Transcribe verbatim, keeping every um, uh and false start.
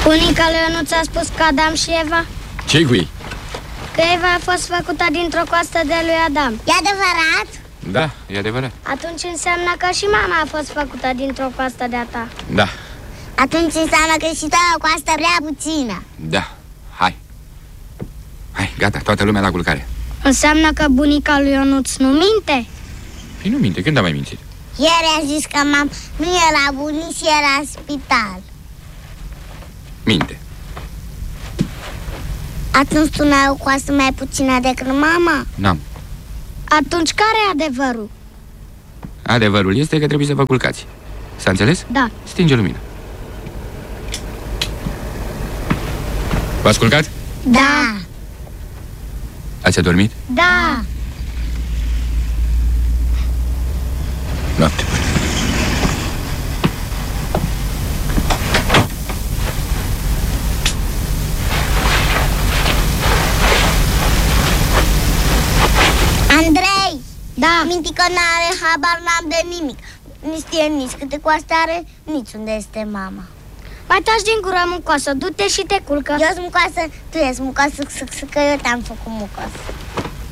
Bunica lui nu ți-a spus că Adam și Eva? Ce-i cu ei? Că Eva a fost făcută dintr-o coastă de lui Adam. E adevărat? Da, e adevărat. Atunci înseamnă că și mama a fost făcută dintr-o coastă de-a ta. Da. Atunci înseamnă că și ta o coastă prea puțină. Da, hai. Hai, gata, toată lumea la culcare. Înseamnă că bunica lui Ionuț nu minte? Păi nu minte, când a mai mințit? Ieri a zis că mam nu era bunic și era în spital. Minte. Atunci tu n-ai o coastă mai puțină decât mama? N-am. Atunci care e adevărul? Adevărul este că trebuie să vă culcați. S-a înțeles? Da. Stinge lumina. V-ați culcat? Da. Ați adormit? Da. Noapte bună. Andrei! Da. Minti că n-are habar, n-am de nimic. Nu știe nici câte coaste are, nici unde este mama. Mai taci din gură, mucoasă, du-te și te culcă. Eu sunt mucoasă, tu ești mucoasă, că eu te-am făcut mucoasă.